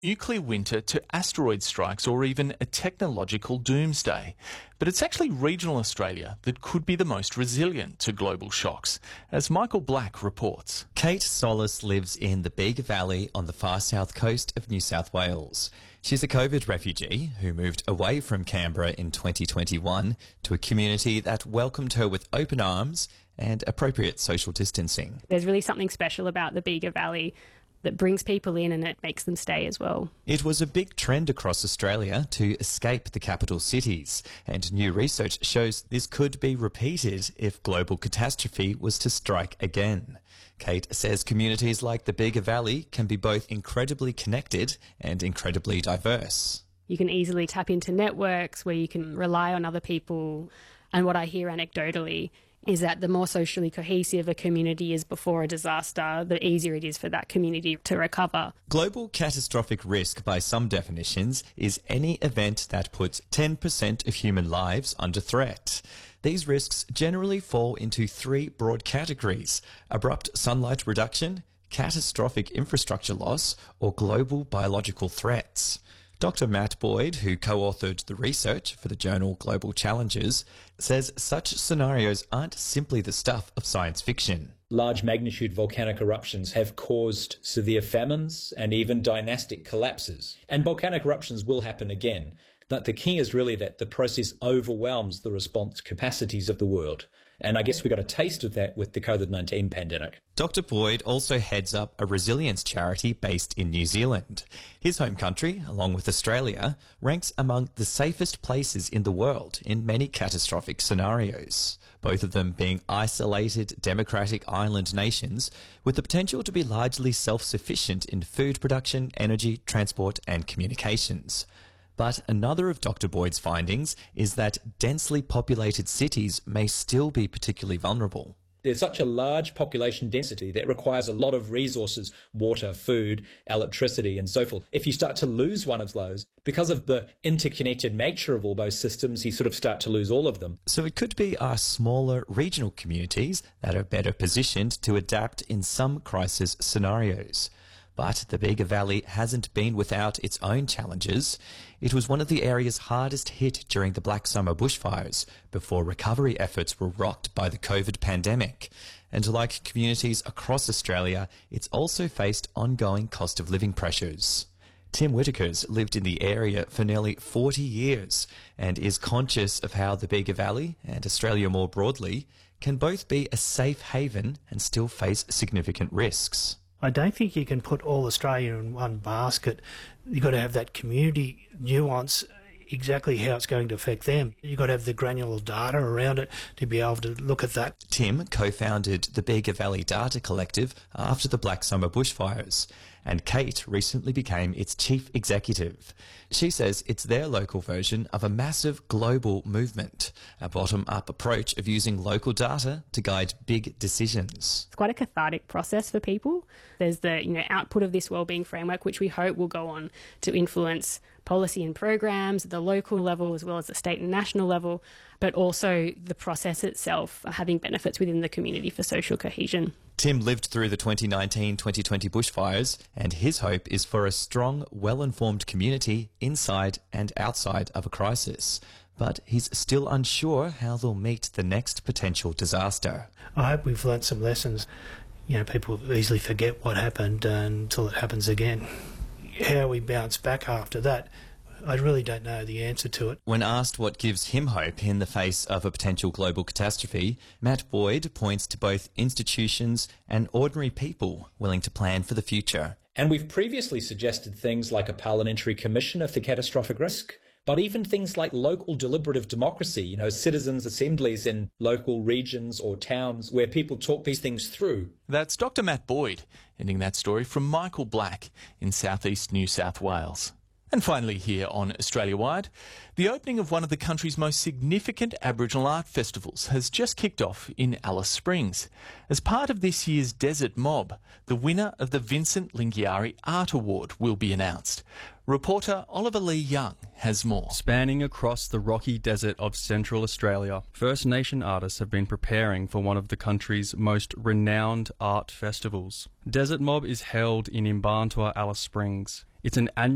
nuclear winter to asteroid strikes or even a technological doomsday. But it's actually regional Australia that could be the most resilient to global shocks, as Michael Black reports. Kate Solis lives in the Bega Valley on the far south coast of New South Wales. She's a COVID refugee who moved away from Canberra in 2021 to a community that welcomed her with open arms and appropriate social distancing. There's really something special about the Bega Valley that brings people in and it makes them stay as well. It was a big trend across Australia to escape the capital cities, and new research shows this could be repeated if global catastrophe was to strike again. Kate says communities like the Bega Valley can be both incredibly connected and incredibly diverse. You can easily tap into networks where you can rely on other people, and what I hear anecdotally is that the more socially cohesive a community is before a disaster, the easier it is for that community to recover. Global catastrophic risk, by some definitions, is any event that puts 10% of human lives under threat. These risks generally fall into three broad categories: abrupt sunlight reduction, catastrophic infrastructure loss, or global biological threats. Dr. Matt Boyd, who co-authored the research for the journal Global Challenges, says such scenarios aren't simply the stuff of science fiction. Large magnitude volcanic eruptions have caused severe famines and even dynastic collapses. And volcanic eruptions will happen again. But the key is really that the process overwhelms the response capacities of the world. And I guess we got a taste of that with the COVID-19 pandemic. Dr. Boyd also heads up a resilience charity based in New Zealand. His home country, along with Australia, ranks among the safest places in the world in many catastrophic scenarios, both of them being isolated democratic island nations with the potential to be largely self-sufficient in food production, energy, transport and communications. But another of Dr. Boyd's findings is that densely populated cities may still be particularly vulnerable. There's such a large population density that requires a lot of resources: water, food, electricity, and so forth. If you start to lose one of those, because of the interconnected nature of all those systems, you sort of start to lose all of them. So it could be our smaller regional communities that are better positioned to adapt in some crisis scenarios. But the Bega Valley hasn't been without its own challenges. It was one of the areas hardest hit during the Black Summer bushfires, before recovery efforts were rocked by the COVID pandemic. And like communities across Australia, it's also faced ongoing cost of living pressures. Tim Whittaker's lived in the area for nearly 40 years and is conscious of how the Bega Valley, and Australia more broadly, can both be a safe haven and still face significant risks. I don't think you can put all Australia in one basket. You've got to have that community nuance, exactly how it's going to affect them. You've got to have the granular data around it to be able to look at that. Tim co-founded the Bega Valley Data Collective after the Black Summer bushfires, and Kate recently became its chief executive. She says it's their local version of a massive global movement, a bottom-up approach of using local data to guide big decisions. It's quite a cathartic process for people. There's the output of this wellbeing framework, which we hope will go on to influence policy and programs at the local level as well as the state and national level, but also the process itself having benefits within the community for social cohesion. Tim lived through the 2019-2020 bushfires, and his hope is for a strong, well-informed community inside and outside of a crisis. But he's still unsure how they'll meet the next potential disaster. I hope we've learnt some lessons. People easily forget what happened until it happens again. How we bounce back after that, I really don't know the answer to it. When asked what gives him hope in the face of a potential global catastrophe, Matt Boyd points to both institutions and ordinary people willing to plan for the future. And we've previously suggested things like a parliamentary commissioner for catastrophic risk, but even things like local deliberative democracy, citizens' assemblies in local regions or towns where people talk these things through. That's Dr. Matt Boyd, ending that story from Michael Black in southeast New South Wales. And finally here on Australia Wide, the opening of one of the country's most significant Aboriginal art festivals has just kicked off in Alice Springs. As part of this year's Desert Mob, the winner of the Vincent Lingiari Art Award will be announced. Reporter Oliver Lee Young has more. Spanning across the rocky desert of Central Australia, First Nation artists have been preparing for one of the country's most renowned art festivals. Desert Mob is held in Imbantua, Alice Springs. It's an annual